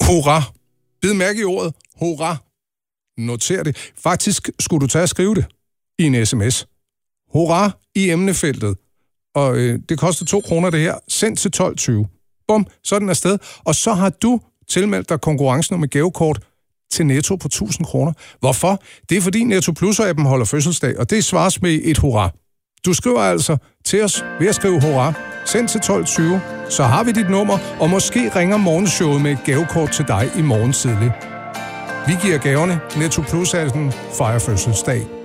Hurra. Bid mærke i ordet. Hurra. Noter det. Faktisk skulle du tage og skrive det i en sms. Hurra i emnefeltet. Og det koster 2 kroner det her. Send til 12.20. Bum, så er den afsted. Og så har du tilmeldt dig konkurrencen om et gavekort til Netto på 1.000 kroner. Hvorfor? Det er fordi Netto Plus-appen holder fødselsdag, og det svares med et hurra. Du skriver altså til os ved at skrive hurra. Send til 12.20, så har vi dit nummer, og måske ringer morgenshowet med et gavekort til dig i morgen tidlig. Vi giver gaverne. Netto Plus-appen fejrer fødselsdag.